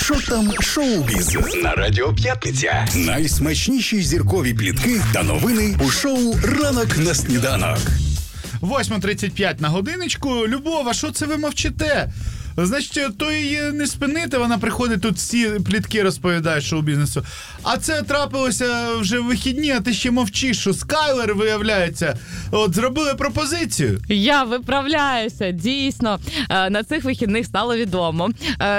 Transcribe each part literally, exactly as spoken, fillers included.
Що там шоу-біз? На Радіо П'ятниця. Найсмачніші зіркові плітки та новини у шоу «Ранок на сніданок». восьма тридцять п'ять на годиночку. Любов, а що це ви мовчите? Значить, то її не спинити, вона приходить, тут всі плітки розповідає шоу-бізнесу. А це трапилося вже в вихідні, а ти ще мовчиш, що Скайлер, виявляється, от зробили пропозицію. Я виправляюся, дійсно. На цих вихідних стало відомо,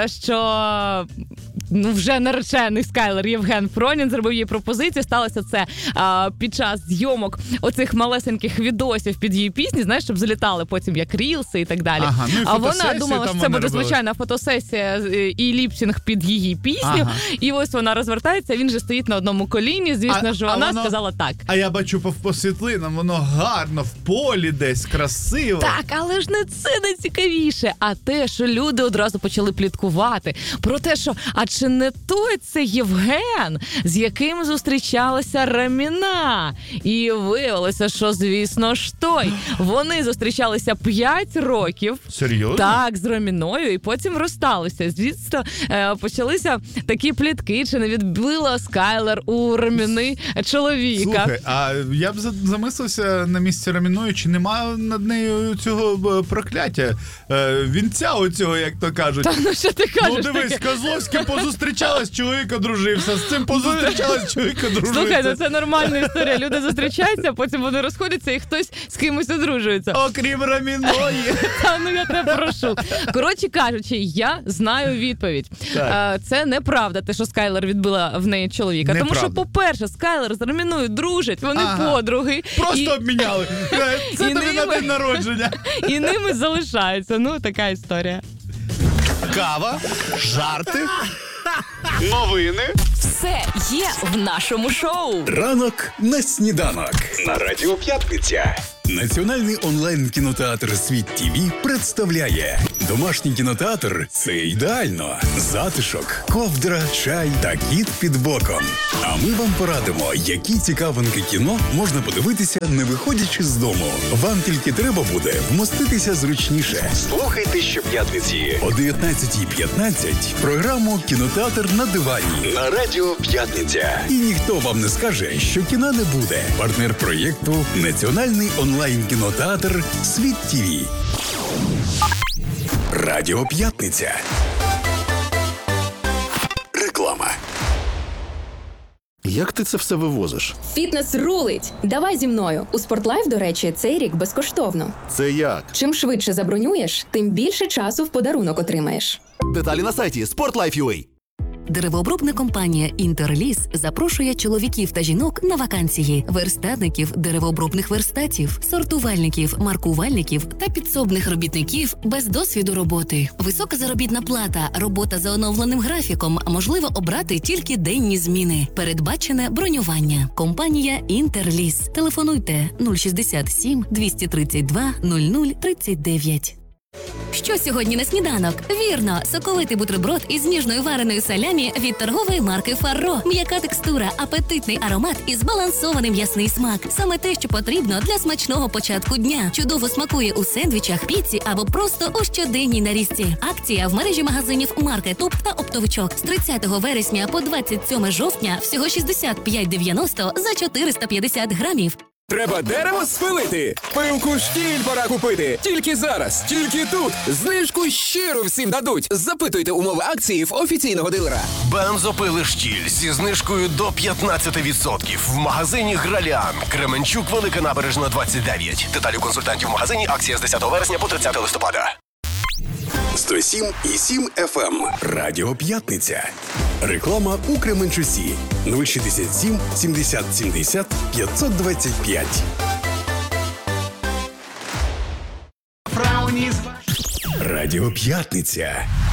що ну, вже наречений Скайлер Євген Пронін зробив їй пропозицію. Сталося це а, під час зйомок оцих малесеньких відосів під її пісні, знаєш, щоб залітали потім як рілси і так далі. Ага, ну і а вона думала, що це буде робили. звичайна фотосесія і ліпсінг під її пісню. Ага. І ось вона розвертається, він же стоїть на одному коліні. Звісно ж, вона воно... сказала так. А я бачу по, по світлинам, воно гарно, в полі десь, красиво. Так, але ж не це найцікавіше, а те, що люди одразу почали пліткувати про те, що а чи не той це Євген, з яким зустрічалася Раміна? І виявилося, що, звісно ж, той. Вони зустрічалися п'ять років. Серйозно? Так, з Раміною, і потім розсталися. Звісно, почалися такі плітки, чи не відбила Скайлер у Раміни чоловіка. Слухай, а я б замислився на місці Раміної, чи немає над нею цього прокляття? Вінця оцього, як то кажуть. Та ну що ти кажеш? Ну дивись, таке? Козловський позустрічалась, чоловік одружився, з цим позустрічалась, чоловік одружився. Слухай, ну це нормальна історія. Люди зустрічаються, потім вони розходяться і хтось з кимось одружується. Окрім Раміної. Та ну я тебе прошу. Коротше кажучи, я знаю відповідь. Так. Це неправда, те, що Скайлер відбила в неї чоловіка. Неправда. Тому що, по-перше, Скайлер з Раміною дружать, вони ага. подруги. Просто і... обміняли. Це і тобі ними... на день народження. І ними залишаються. Ну, така історія. Кава, жарти, новини. Все є в нашому шоу. Ранок на сніданок. На Радіо П'ятниця. Національний онлайн-кінотеатр «Світ ТІВІ» представляє домашній кінотеатр – це ідеально. Затишок, ковдра, чай та кіт під боком. А ми вам порадимо, які цікавинки кіно можна подивитися, не виходячи з дому. Вам тільки треба буде вмоститися зручніше. Слухайте щоп'ятниці о дев'ятнадцятій п'ятнадцять програму «Кінотеатр на дивані» на Радіо П'ятниця. І ніхто вам не скаже, що кіна не буде. Партнер проєкту – Національний онлайн онлайн-кінотеатр «Світ ТІВІ». Радіо П'ятниця. Реклама. Як ти це все вивозиш? Фітнес рулить! Давай зі мною. У Спортлайф, до речі, цей рік безкоштовно. Це як? Чим швидше забронюєш, тим більше часу в подарунок отримаєш. Деталі на сайті спортлайф крапка ю а. Деревообробна компанія «Інтерліс» запрошує чоловіків та жінок на вакансії, верстатників, деревообробних верстатів, сортувальників, маркувальників та підсобних робітників без досвіду роботи. Висока заробітна плата, робота за оновленим графіком, можливо обрати тільки денні зміни. Передбачене бронювання. Компанія «Інтерліс». Телефонуйте нуль шістдесят сім двісті тридцять два нуль нуль тридцять дев'ять. Що сьогодні на сніданок? Вірно, соковитий бутерброд із ніжною вареною салямі від торгової марки «Фарро». М'яка текстура, апетитний аромат і збалансований м'ясний смак. Саме те, що потрібно для смачного початку дня. Чудово смакує у сендвічах, піці або просто у щоденній нарізці. Акція в мережі магазинів «Маркетоп» та «Оптовичок» з тридцятого вересня по двадцять сьоме жовтня всього шістдесят п'ять дев'яносто за чотириста п'ятдесят грамів. Треба дерево спилити? Пилку штіль пора купити. Тільки зараз, тільки тут. Знижку щиро всім дадуть. Запитуйте умови акції в офіційного дилера. Бензопили штіль зі знижкою до п'ятнадцять відсотків в магазині «Граліан». Кременчук, Велика Набережна, двадцять дев'ять. Деталі у консультантів в магазині. Акція з десятого вересня по тридцяте листопада. сто сім і сім еф ем. Радіо П'ятниця. Реклама у Кременчусі. нуль шістдесят сім сімдесят сімдесят п'ятсот двадцять п'ять. Радіо П'ятниця.